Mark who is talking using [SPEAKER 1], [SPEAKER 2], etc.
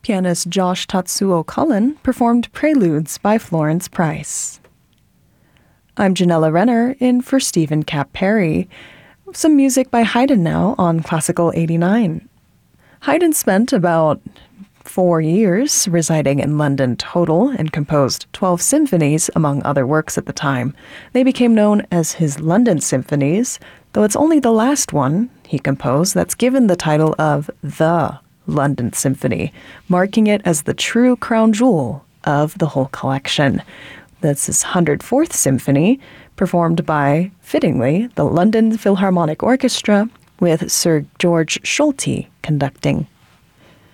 [SPEAKER 1] Pianist Josh Tatsuo Cullen performed Preludes by Florence Price. I'm Janella Renner in for Stephen Cap Perry. Some music by Haydn now on Classical 89. Haydn spent about 4 years residing in London total and composed 12 symphonies, among other works at the time. They became known as his London Symphonies, though it's only the last one he composed that's given the title of the London Symphony, marking it as the true crown jewel of the whole collection. That's his 104th symphony, performed by, fittingly, the London Philharmonic Orchestra, with Sir George Solti conducting.